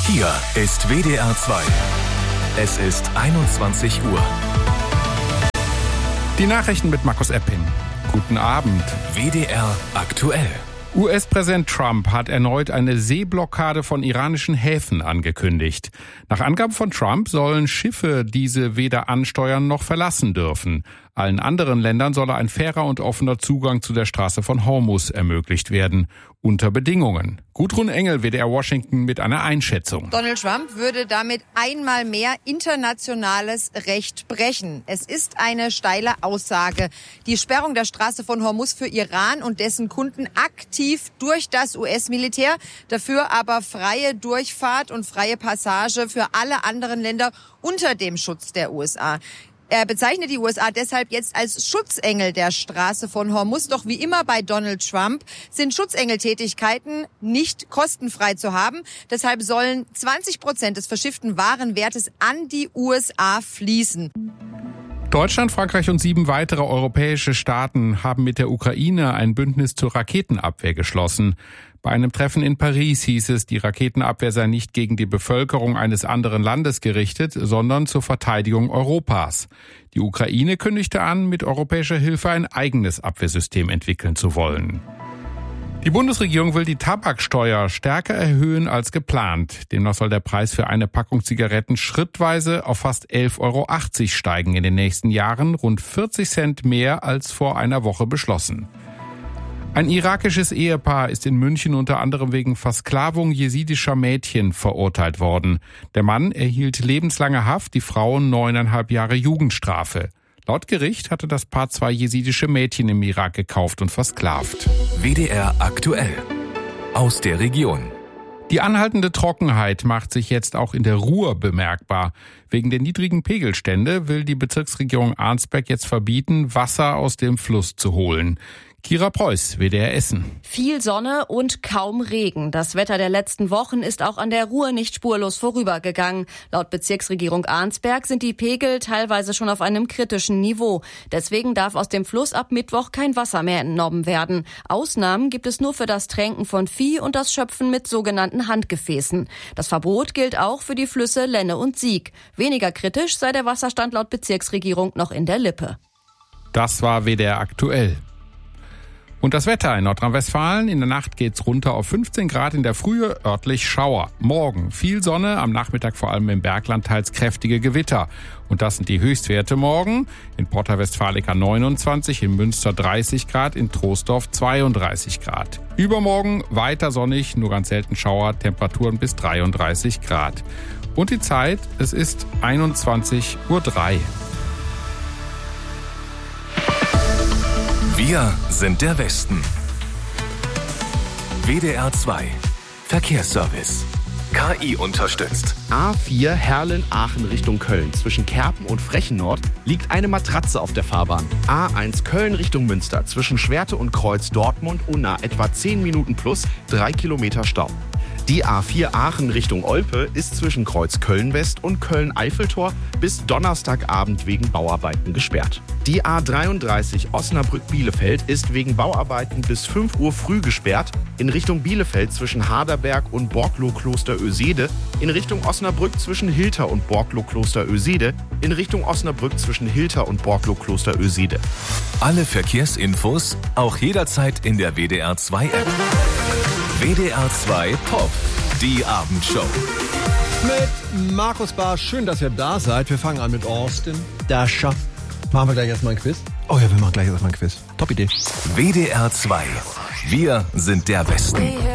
Hier ist WDR 2. Es ist 21 Uhr. Die Nachrichten mit Markus Epping. Guten Abend. WDR aktuell. US-Präsident Trump hat erneut eine Seeblockade von iranischen Häfen angekündigt. Nach Angaben von Trump sollen Schiffe diese weder ansteuern noch verlassen dürfen. Allen anderen Ländern solle ein fairer und offener Zugang zu der Straße von Hormuz ermöglicht werden. Unter Bedingungen. Gudrun Engel, WDR Washington, mit einer Einschätzung. Donald Trump würde damit einmal mehr internationales Recht brechen. Es ist eine steile Aussage. Die Sperrung der Straße von Hormuz für Iran und dessen Kunden aktiv durch das US-Militär, dafür aber freie Durchfahrt und freie Passage für alle anderen Länder unter dem Schutz der USA. Er bezeichnet die USA deshalb jetzt als Schutzengel der Straße von Hormuz. Doch wie immer bei Donald Trump sind Schutzengeltätigkeiten nicht kostenfrei zu haben. Deshalb sollen 20% des verschifften Warenwertes an die USA fließen. Deutschland, Frankreich und 7 weitere europäische Staaten haben mit der Ukraine ein Bündnis zur Raketenabwehr geschlossen. Bei einem Treffen in Paris hieß es, die Raketenabwehr sei nicht gegen die Bevölkerung eines anderen Landes gerichtet, sondern zur Verteidigung Europas. Die Ukraine kündigte an, mit europäischer Hilfe ein eigenes Abwehrsystem entwickeln zu wollen. Die Bundesregierung will die Tabaksteuer stärker erhöhen als geplant. Demnach soll der Preis für eine Packung Zigaretten schrittweise auf fast 11,80 € steigen in den nächsten Jahren, rund 40 Cent mehr als vor einer Woche beschlossen. Ein irakisches Ehepaar ist in München unter anderem wegen Versklavung jesidischer Mädchen verurteilt worden. Der Mann erhielt lebenslange Haft, die Frau 9,5 Jahre Jugendstrafe. Laut Gericht hatte das Paar 2 jesidische Mädchen im Irak gekauft und versklavt. WDR aktuell. Aus der Region. Die anhaltende Trockenheit macht sich jetzt auch in der Ruhr bemerkbar. Wegen der niedrigen Pegelstände will die Bezirksregierung Arnsberg jetzt verbieten, Wasser aus dem Fluss zu holen. Kira Preuß, WDR Essen. Viel Sonne und kaum Regen. Das Wetter der letzten Wochen ist auch an der Ruhr nicht spurlos vorübergegangen. Laut Bezirksregierung Arnsberg sind die Pegel teilweise schon auf einem kritischen Niveau. Deswegen darf aus dem Fluss ab Mittwoch kein Wasser mehr entnommen werden. Ausnahmen gibt es nur für das Tränken von Vieh und das Schöpfen mit sogenannten Handgefäßen. Das Verbot gilt auch für die Flüsse Lenne und Sieg. Weniger kritisch sei der Wasserstand laut Bezirksregierung noch in der Lippe. Das war WDR aktuell. Und das Wetter in Nordrhein-Westfalen. In der Nacht geht's runter auf 15 Grad, in der Frühe örtlich Schauer. Morgen viel Sonne, am Nachmittag vor allem im Bergland teils kräftige Gewitter. Und das sind die Höchstwerte morgen. In Porta Westfalica 29, in Münster 30 Grad, in Troisdorf 32 Grad. Übermorgen weiter sonnig, nur ganz selten Schauer, Temperaturen bis 33 Grad. Und die Zeit, es ist 21:03 Uhr. Wir sind der Westen. WDR 2. Verkehrsservice. KI unterstützt. A4 Herrlen-Aachen Richtung Köln. Zwischen Kerpen und Frechenord liegt eine Matratze auf der Fahrbahn. A1 Köln Richtung Münster. Zwischen Schwerte und Kreuz Dortmund-Unna etwa 10 Minuten plus 3 Kilometer Stau. Die A4 Aachen Richtung Olpe ist zwischen Kreuz Köln-West und Köln-Eiffeltor bis Donnerstagabend wegen Bauarbeiten gesperrt. Die A33 Osnabrück-Bielefeld ist wegen Bauarbeiten bis 5 Uhr früh gesperrt. In Richtung Bielefeld zwischen Haderberg und Borglow-Kloster-Ösede. In Richtung Osnabrück zwischen Hilter und Borglow-Kloster-Ösede. In Richtung Osnabrück zwischen Hilter und Borglow-Kloster-Ösede. Alle Verkehrsinfos auch jederzeit in der WDR 2 App. WDR 2 Pop, die Abendshow. Mit Markus Barr, schön, dass ihr da seid. Wir fangen an mit Austin Dasher. Machen wir gleich erstmal ein Quiz? Oh ja, wir machen gleich erstmal ein Quiz. Top Idee. WDR 2. Wir sind der Westen.